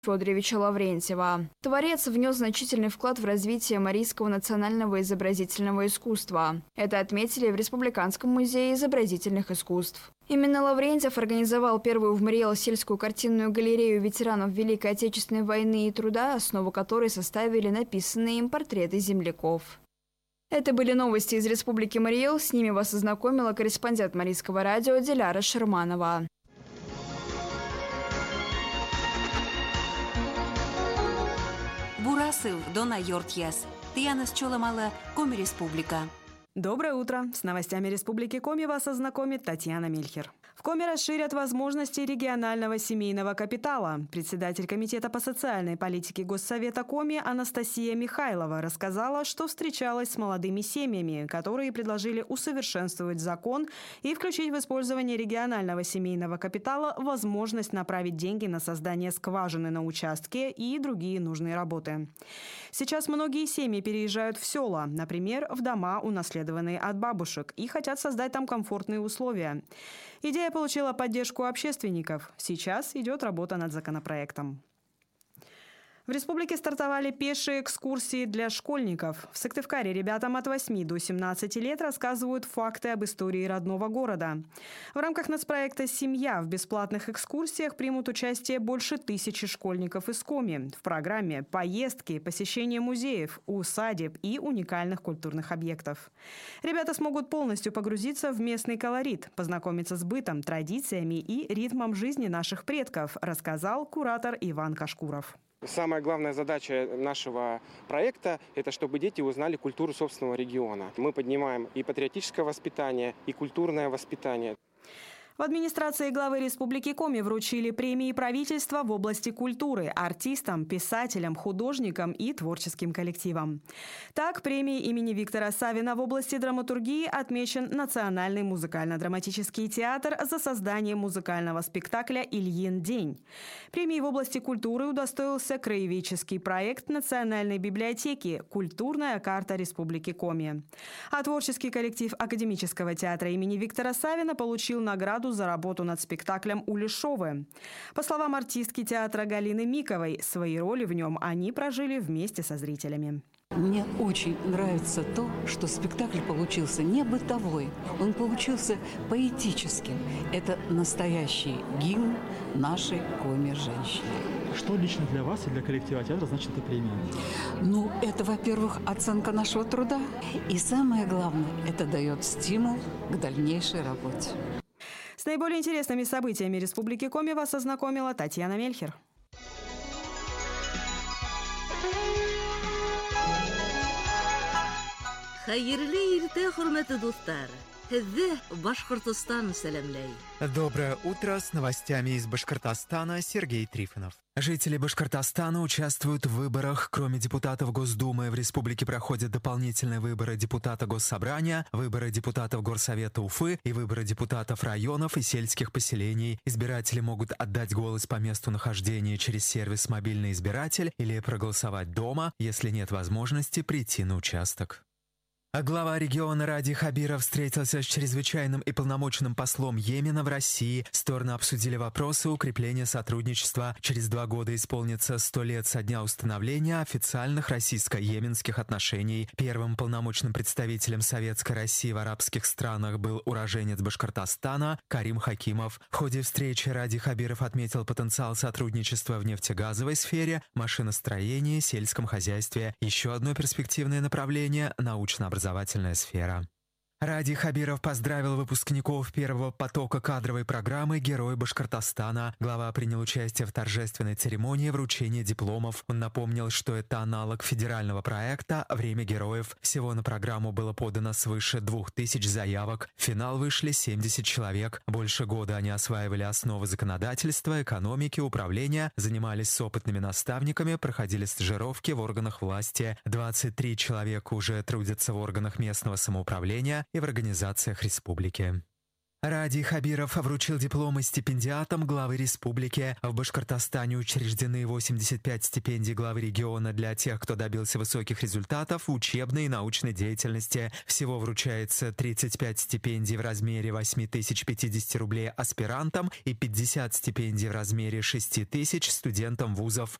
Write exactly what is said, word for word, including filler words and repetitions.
Федоровича Лаврентьева. Творец внес значительный вклад в развитие марийского национального изобразительного искусства. Это отметили в Республиканском музее изобразительных искусств. Именно Лаврентьев организовал первую в Мариэл сельскую картинную галерею ветеранов Великой Отечественной войны и труда, основу которой составили написанные им портреты земляков. Это были новости из Республики Мариэл. С ними вас ознакомила корреспондент Марийского радио Диляра Шерманова. Бурасыл Дона Йортьяс. Тиянас Чоламала, Коми Республика. Доброе утро! С новостями Республики Коми вас ознакомит Татьяна Мельхер. В Коми расширят возможности регионального семейного капитала. Председатель Комитета по социальной политике Госсовета Коми Анастасия Михайлова рассказала, что встречалась с молодыми семьями, которые предложили усовершенствовать закон и включить в использование регионального семейного капитала возможность направить деньги на создание скважины на участке и другие нужные работы. Сейчас многие семьи переезжают в села, например, в дома, унаследованные от бабушек, и хотят создать там комфортные условия. Идея получила поддержку общественников. Сейчас идет работа над законопроектом. В республике стартовали пешие экскурсии для школьников. В Сыктывкаре ребятам от восьми до семнадцати лет рассказывают факты об истории родного города. В рамках нацпроекта «Семья» в бесплатных экскурсиях примут участие больше тысячи школьников из Коми. В программе поездки, посещение музеев, усадеб и уникальных культурных объектов. Ребята смогут полностью погрузиться в местный колорит, познакомиться с бытом, традициями и ритмом жизни наших предков, рассказал куратор Иван Кашкуров. Самая главная задача нашего проекта – это чтобы дети узнали культуру собственного региона. Мы поднимаем и патриотическое воспитание, и культурное воспитание. В администрации главы Республики Коми вручили премии правительства в области культуры артистам, писателям, художникам и творческим коллективам. Так, премией имени Виктора Савина в области драматургии отмечен Национальный музыкально-драматический театр за создание музыкального спектакля «Ильин день». Премией в области культуры удостоился краеведческий проект Национальной библиотеки «Культурная карта Республики Коми». А творческий коллектив Академического театра имени Виктора Савина получил награду за работу над спектаклем «Улешовы». По словам артистки театра Галины Миковой, свои роли в нем они прожили вместе со зрителями. Мне очень нравится то, что спектакль получился не бытовой, он получился поэтическим. Это настоящий гимн нашей Коми-женщины. Что лично для вас и для коллектива театра значит эта премия? Ну, это, во-первых, оценка нашего труда. И самое главное, это дает стимул к дальнейшей работе. С наиболее интересными событиями Республики Коми вас ознакомила Татьяна Мельхер. Хайырлы иртә, хөрмәтле дуслар. Һеҙҙе Башҡортостан сәләмләй. Доброе утро, с новостями из Башкортостана Сергей Трифонов. Жители Башкортостана участвуют в выборах. Кроме депутатов Госдумы, в республике проходят дополнительные выборы депутата Госсобрания, выборы депутатов Горсовета Уфы и выборы депутатов районов и сельских поселений. Избиратели могут отдать голос по месту нахождения через сервис «Мобильный избиратель» или проголосовать дома, если нет возможности прийти на участок. А глава региона Ради Хабиров встретился с чрезвычайным и полномочным послом Йемена в России. Стороны обсудили вопросы укрепления сотрудничества. Через два года исполнится сто лет со дня установления официальных российско-йеменских отношений. Первым полномочным представителем Советской России в арабских странах был уроженец Башкортостана Карим Хакимов. В ходе встречи Ради Хабиров отметил потенциал сотрудничества в нефтегазовой сфере, машиностроении, сельском хозяйстве. Еще одно перспективное направление – научно-образовательное. Образовательная сфера. Ради Хабиров поздравил выпускников первого потока кадровой программы «Герой Башкортостана». Глава принял участие в торжественной церемонии вручения дипломов. Он напомнил, что это аналог федерального проекта «Время героев». Всего на программу было подано свыше двух тысяч заявок. В финал вышли семьдесят человек. Больше года они осваивали основы законодательства, экономики, управления, занимались с опытными наставниками, проходили стажировки в органах власти. двадцать три человека уже трудятся в органах местного самоуправления и в организациях республики. Радий Хабиров вручил дипломы стипендиатам главы республики. В Башкортостане учреждены восемьдесят пять стипендий главы региона для тех, кто добился высоких результатов в учебной и научной деятельности. Всего вручается тридцать пять стипендий в размере восемь тысяч пятьдесят рублей аспирантам и пятьдесят стипендий в размере шесть тысяч студентам вузов.